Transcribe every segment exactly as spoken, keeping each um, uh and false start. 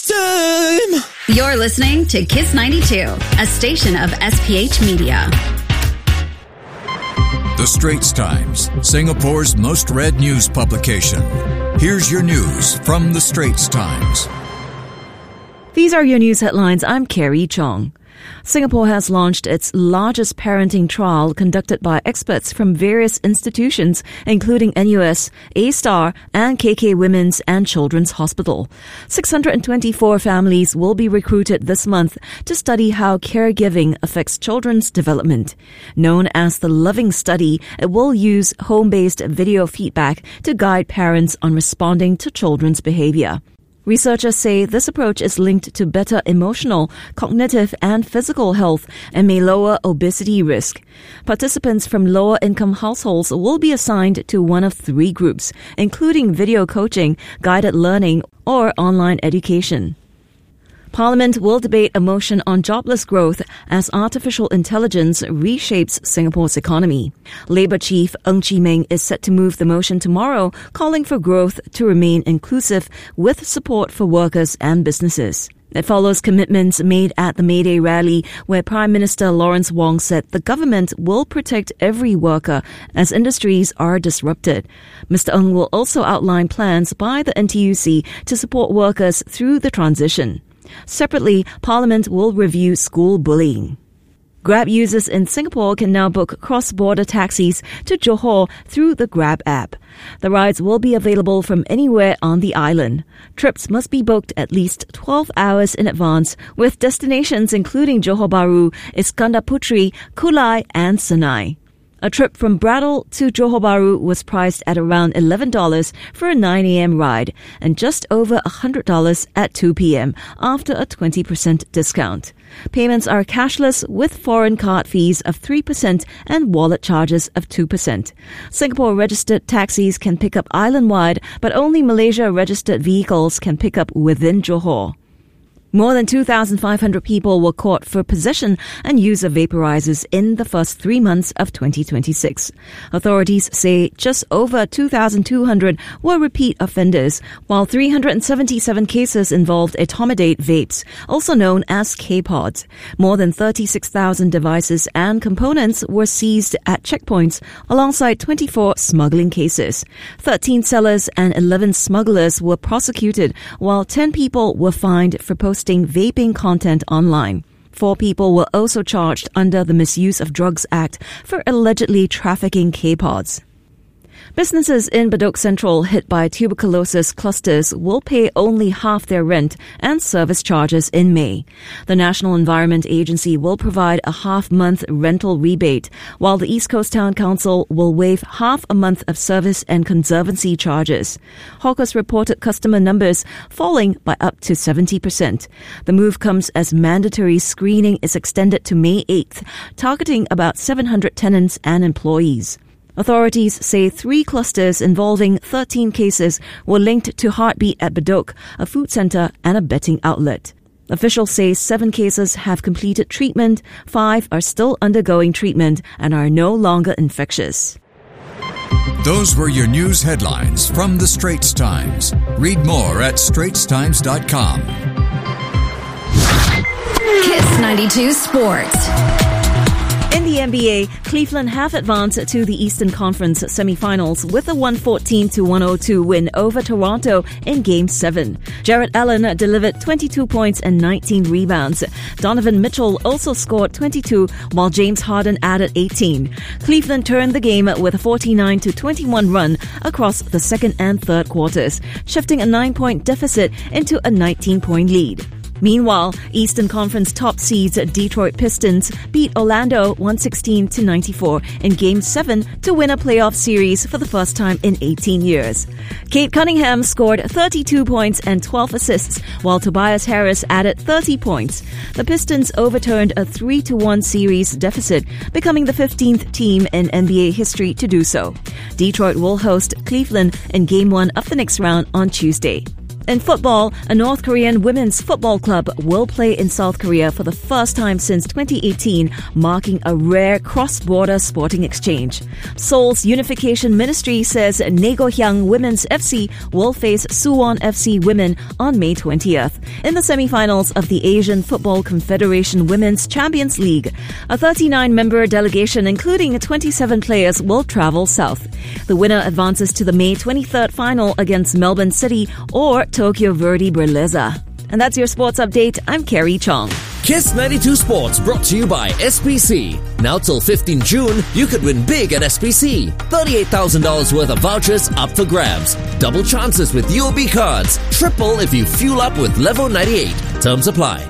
Time! You're listening to Kiss ninety-two, a station of S P H Media. The Straits Times, Singapore's most read news publication. Here's your news from The Straits Times. These are your news headlines. I'm Carrie Chong. Singapore has launched its largest parenting trial conducted by experts from various institutions, including N U S, A-Star, and K K Women's and Children's Hospital. six hundred twenty-four families will be recruited this month to study how caregiving affects children's development. Known as the Loving Study, it will use home-based video feedback to guide parents on responding to children's behavior. Researchers say this approach is linked to better emotional, cognitive, and physical health and may lower obesity risk. Participants from lower-income households will be assigned to one of three groups, including video coaching, guided learning, or online education. Parliament will debate a motion on jobless growth as artificial intelligence reshapes Singapore's economy. Labour Chief Ng Chee Meng is set to move the motion tomorrow, calling for growth to remain inclusive with support for workers and businesses. It follows commitments made at the May Day rally where Prime Minister Lawrence Wong said the government will protect every worker as industries are disrupted. Mister Ng will also outline plans by the N T U C to support workers through the transition. Separately, Parliament will review school bullying. Grab users in Singapore can now book cross-border taxis to Johor through the Grab app. The rides will be available from anywhere on the island. Trips must be booked at least twelve hours in advance, with destinations including Johor Bahru, Iskandar Puteri, Kulai, and Senai. A trip from Braddell to Johor Bahru was priced at around eleven dollars for a nine a.m. ride and just over one hundred dollars at two p.m. after a twenty percent discount. Payments are cashless with foreign card fees of three percent and wallet charges of two percent. Singapore-registered taxis can pick up island-wide, but only Malaysia-registered vehicles can pick up within Johor. More than two thousand five hundred people were caught for possession and use of vaporizers in the first three months of twenty twenty-six. Authorities say just over two thousand two hundred were repeat offenders, while three hundred seventy-seven cases involved etomidate vapes, also known as K-pods. More than thirty-six thousand devices and components were seized at checkpoints, alongside twenty-four smuggling cases. thirteen sellers and eleven smugglers were prosecuted, while ten people were fined for posting vaping content online. Four people were also charged under the Misuse of Drugs Act for allegedly trafficking K-pods. Businesses in Bedok Central hit by tuberculosis clusters will pay only half their rent and service charges in May. The National Environment Agency will provide a half-month rental rebate, while the East Coast Town Council will waive half a month of service and conservancy charges. Hawkers reported customer numbers falling by up to seventy percent. The move comes as mandatory screening is extended to May eighth, targeting about seven hundred tenants and employees. Authorities say three clusters involving thirteen cases were linked to Heartbeat at Bedok, a food centre and a betting outlet. Officials say seven cases have completed treatment, five are still undergoing treatment and are no longer infectious. Those were your news headlines from The Straits Times. Read more at straits times dot com. Kiss ninety-two Sports. In the N B A, Cleveland have advanced to the Eastern Conference semifinals with a one fourteen to one oh two win over Toronto in Game seven. Jarrett Allen delivered twenty-two points and nineteen rebounds. Donovan Mitchell also scored twenty-two, while James Harden added eighteen. Cleveland turned the game with a forty-nine to twenty-one run across the second and third quarters, shifting a nine-point deficit into a nineteen-point lead. Meanwhile, Eastern Conference top seeds Detroit Pistons beat Orlando one sixteen to ninety-four in Game seven to win a playoff series for the first time in eighteen years. Cade Cunningham scored thirty-two points and twelve assists, while Tobias Harris added thirty points. The Pistons overturned a three to one series deficit, becoming the fifteenth team in N B A history to do so. Detroit will host Cleveland in Game one of the next round on Tuesday. In football, a North Korean women's football club will play in South Korea for the first time since twenty eighteen, marking a rare cross-border sporting exchange. Seoul's Unification Ministry says Naegohyang Women's F C will face Suwon F C Women on May twentieth in the semi-finals of the Asian Football Confederation Women's Champions League. A thirty-nine member delegation, including twenty-seven players, will travel south. The winner advances to the May twenty-third final against Melbourne City or Tokyo Verdy Berleza. And that's your sports update. I'm Carrie Chong. Kiss ninety-two Sports brought to you by S P C. Now till fifteenth June, you could win big at S P C. thirty-eight thousand dollars worth of vouchers up for grabs. Double chances with U O B cards. Triple if you fuel up with Level ninety-eight. Terms apply.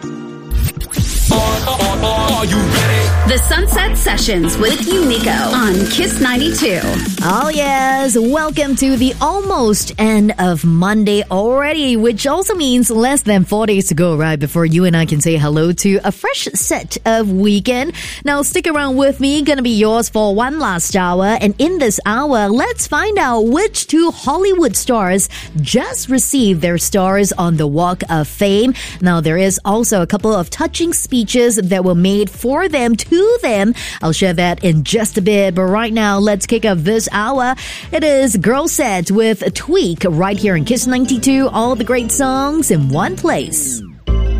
Are you ready? The Sunset Sessions with Unico on Kiss ninety-two. Oh yes, welcome to the almost end of Monday already, which also means less than four days to go, right, before you and I can say hello to a fresh set of weekend. Now stick around with me, gonna be yours for one last hour, and in this hour, let's find out which two Hollywood stars just received their stars on the Walk of Fame. Now there is also a couple of touching speeches that were made for them, to them. I'll share that in just a bit, but right now, let's kick off this hour. It is Girl Set with Tweak right here in Kiss ninety-two. All the great songs in one place.